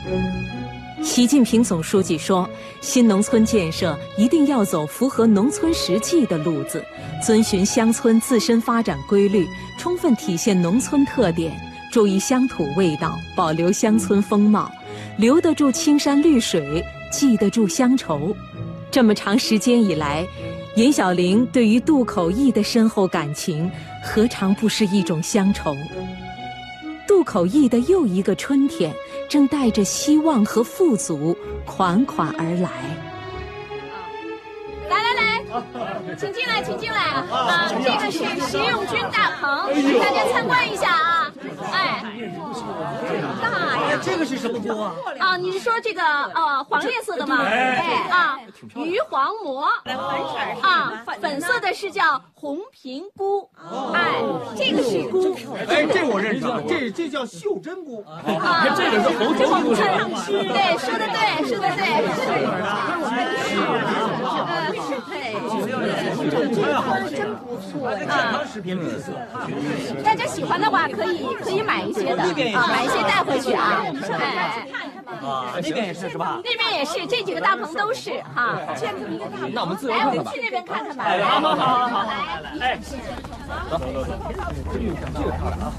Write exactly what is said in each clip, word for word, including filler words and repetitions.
习近平总书记说，新农村建设一定要走符合农村实际的路子，遵循乡村自身发展规律，充分体现农村特点，注意乡土味道，保留乡村风貌，留得住青山绿水，记得住乡愁。这么长时间以来，严小玲对于渡口驿的深厚感情，何尝不是一种乡愁？渡口驿的又一个春天，正带着希望和富足款款而来。 来来来，请进来，请进来啊！这个是实用军大棚，大家参观一下啊！哎，大呀！ 这个是什么菇啊？ 啊，你是说这个呃黄颜色的吗？哎啊，鱼黄蘑。啊，粉色的是叫红平菇。哎，这个是菇。 哎，这我认识，这这叫袖珍菇。 啊，这个是红珍菇。对，说的对，说的对。对，真不错啊！ 食品绿色， 大家喜欢的话可以可以买一些的啊，买一些带回去啊。哎， 啊，那边也是是吧？ 那边也是，这几个大棚都是哈。 那我们自由来， 看看吧。 我们去那边看看吧。 好好好好好，哎，走，这个这个漂亮啊！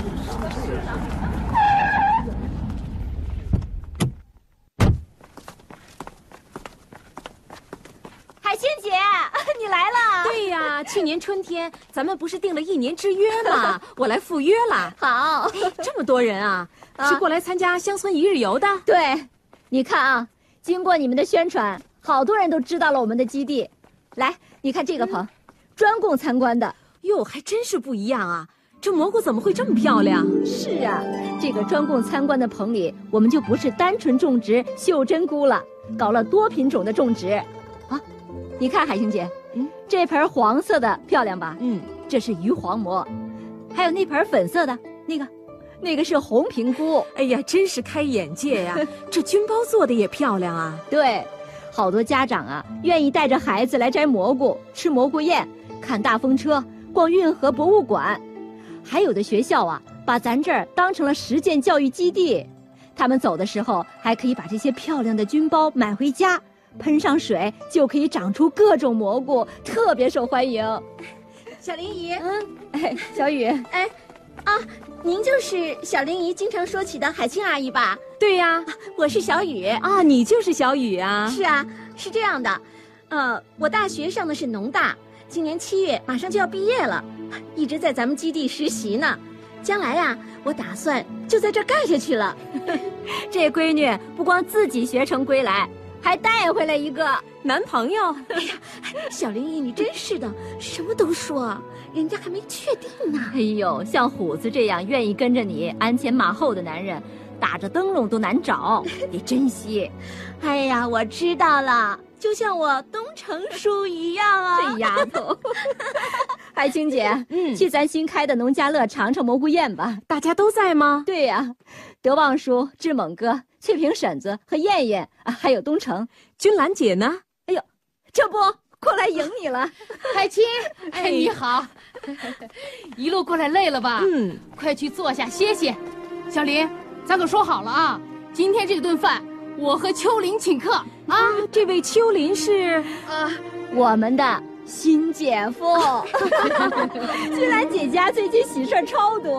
海清姐，你来了。 对呀，去年春天咱们不是定了一年之约吗？我来赴约了。 好， 这么多人啊，是过来参加乡村一日游的？ 对，你看啊，经过你们的宣传，好多人都知道了我们的基地。来，你看这个棚，专供参观的。 哟，还真是不一样啊！这蘑菇怎么会这么漂亮？ 是啊，这个专供参观的棚里，我们就不是单纯种植袖珍菇了，搞了多品种的种植。啊，你看海清姐，嗯，这盆黄色的漂亮吧？ 嗯， 这是鱼黄蘑，还有那盆粉色的那个，那个是红平菇。 哎呀，真是开眼界呀！这菌包做的也漂亮啊。 对，好多家长啊，愿意带着孩子来摘蘑菇、吃蘑菇宴、看大风车、逛运河博物馆。还有的学校啊，把咱这儿当成了实践教育基地。他们走的时候，还可以把这些漂亮的菌包买回家，喷上水就可以长出各种蘑菇，特别受欢迎。 小玲姨， 嗯，哎，小雨， 哎，啊，您就是小玲姨经常说起的海清阿姨吧？ 对呀， 我是小雨啊，你就是小雨啊？ 是啊，是这样的，呃，我大学上的是农大，今年七月马上就要毕业了，一直在咱们基地实习呢。将来呀、啊，我打算就在这儿干下去了。 这闺女不光自己学成归来，还带回来一个男朋友。 哎呀，小玲姨，你真是的，什么都说，人家还没确定呢。 哎呦，像虎子这样愿意跟着你鞍前马后的男人，打着灯笼都难找，得珍惜。 哎呀，我知道了，就像我东成叔一样啊。 这丫头，海清姐，嗯，去咱新开的农家乐尝尝蘑菇宴吧。 大家都在吗？ 对呀，德旺叔、志猛哥、翠萍婶子和燕燕啊，还有东城。 君兰姐呢？ 哎呦，这不过来迎你了。 海清，哎，你好，一路过来累了吧？ 嗯， 快去坐下歇歇。小林，咱可说好了啊，今天这顿饭我和秋林请客啊。 这位秋林是啊，我们的新姐夫。君兰姐家最近喜事超多。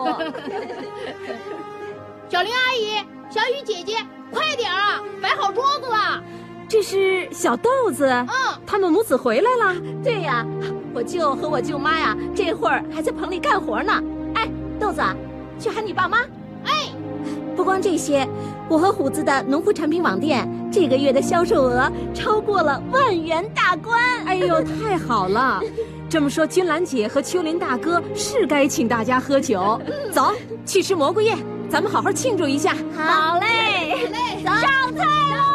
小林阿姨、小雨姐姐，快点啊，摆好桌子了。 这是小豆子， 嗯， 他们母子回来了。 对呀，我舅和我舅妈呀，这会儿还在棚里干活呢。哎，豆子，去喊你爸妈。 哎， 不光这些，我和虎子的农副产品网店这个月的销售额超过了万元大关。 哎呦，太好了！这么说，君兰姐和秋林大哥是该请大家喝酒。走，去吃蘑菇宴，咱们好好庆祝一下。 好嘞， 好嘞， 走，上菜喽！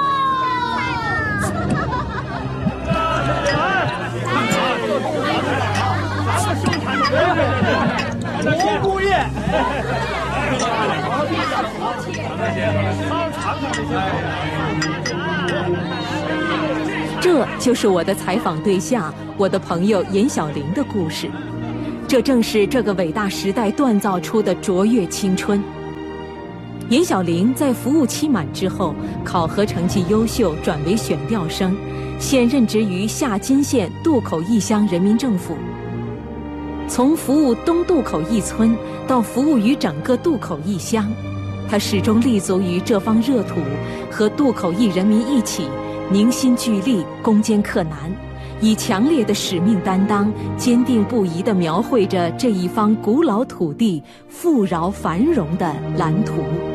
蘑菇宴。 这就是我的采访对象，我的朋友严小玲的故事。这正是这个伟大时代锻造出的卓越青春。 严小玲在服务期满之后，考核成绩优秀，转为选调生，现任职于下金县渡口驿乡人民政府。从服务东渡口驿村到服务于整个渡口驿乡，他始终立足于这方热土，和渡口驿人民一起凝心聚力，攻坚克难，以强烈的使命担当，坚定不移地描绘着这一方古老土地富饶繁荣的蓝图。